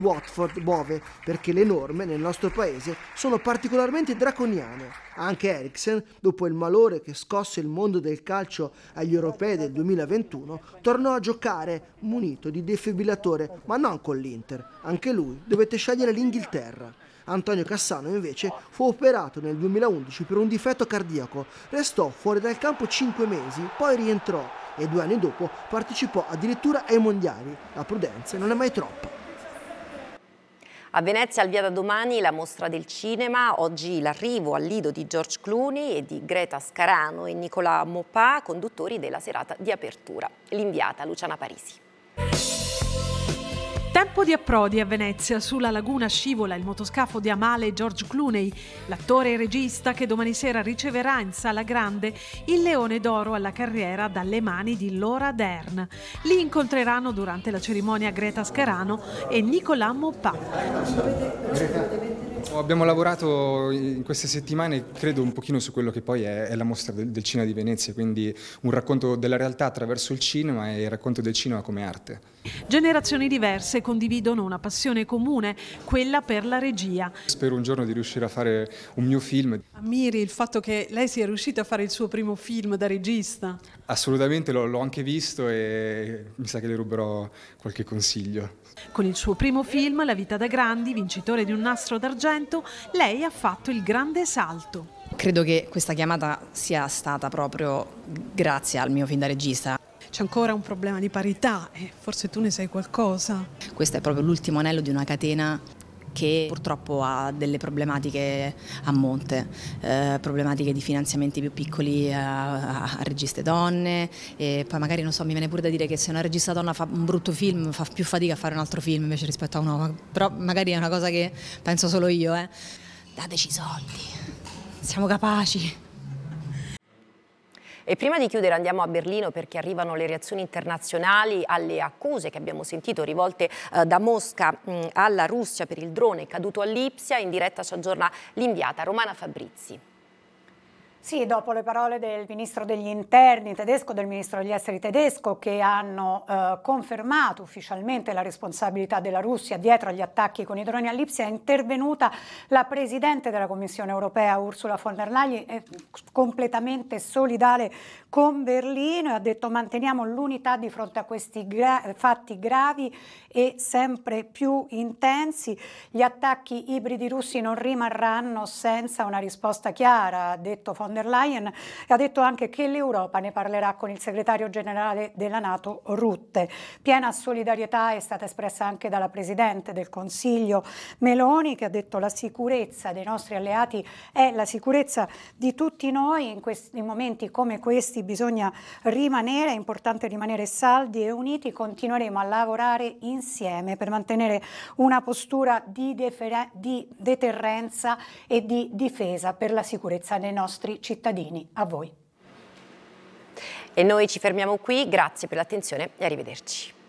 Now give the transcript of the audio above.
Watford Bove, perché le norme nel nostro paese sono particolarmente draconiane. Anche Eriksen, dopo il malore che scosse il mondo del calcio agli europei del 2021, tornò a giocare munito di defibrillatore, ma non con l'Inter. Anche lui dovette scegliere l'Inghilterra. Antonio Cassano invece fu operato nel 2011 per un difetto cardiaco, restò fuori dal campo 5 mesi, poi rientrò e 2 anni dopo partecipò addirittura ai mondiali. La prudenza non è mai troppa. A Venezia, al via da domani, la mostra del cinema. Oggi l'arrivo al Lido di George Clooney e di Greta Scarano e Nicolas Maupin, conduttori della serata di apertura. L'inviata Luciana Parisi. Tempo di approdi a Venezia. Sulla laguna scivola il motoscafo di Amale George Clooney, l'attore e regista che domani sera riceverà in Sala Grande il Leone d'Oro alla carriera dalle mani di Laura Dern. Li incontreranno durante la cerimonia Greta Scarano e Nicolas Maupin. Abbiamo lavorato in queste settimane, credo, un pochino su quello che poi è la mostra del cinema di Venezia, quindi un racconto della realtà attraverso il cinema e il racconto del cinema come arte. Generazioni diverse condividono una passione comune, quella per la regia. Spero un giorno di riuscire a fare un mio film. Ammiri il fatto che lei sia riuscita a fare il suo primo film da regista? Assolutamente, l'ho anche visto e mi sa che le ruberò qualche consiglio. Con il suo primo film, La vita da grandi, vincitore di un Nastro d'Argento, lei ha fatto il grande salto. Credo che questa chiamata sia stata proprio grazie al mio film da regista. C'è ancora un problema di parità e forse tu ne sai qualcosa. Questo è proprio l'ultimo anello di una catena che purtroppo ha delle problematiche a monte, problematiche di finanziamenti più piccoli a registe donne, e poi magari non so, mi viene pure da dire che se una regista donna fa un brutto film fa più fatica a fare un altro film invece rispetto a un uomo, però magari è una cosa che penso solo io. Dateci i soldi, siamo capaci. E prima di chiudere andiamo a Berlino, perché arrivano le reazioni internazionali alle accuse che abbiamo sentito rivolte da Mosca alla Russia per il drone caduto a Lipsia. In diretta ci aggiorna l'inviata Romana Fabrizi. Sì, dopo le parole del ministro degli interni tedesco, del ministro degli esteri tedesco, che hanno confermato ufficialmente la responsabilità della Russia dietro agli attacchi con i droni a Lipsia, è intervenuta la Presidente della Commissione europea Ursula von der Leyen, completamente solidale con Berlino, e ha detto: manteniamo l'unità di fronte a questi fatti gravi e sempre più intensi. Gli attacchi ibridi russi non rimarranno senza una risposta chiara, ha detto von der Leyen, e ha detto anche che l'Europa ne parlerà con il segretario generale della NATO Rutte. Piena solidarietà è stata espressa anche dalla Presidente del Consiglio Meloni, che ha detto: la sicurezza dei nostri alleati è la sicurezza di tutti noi. In momenti come questi bisogna rimanere, è importante rimanere saldi e uniti. Continueremo a lavorare insieme per mantenere una postura di deterrenza e di difesa per la sicurezza dei nostri cittadini. A voi. E noi ci fermiamo qui, grazie per l'attenzione e arrivederci.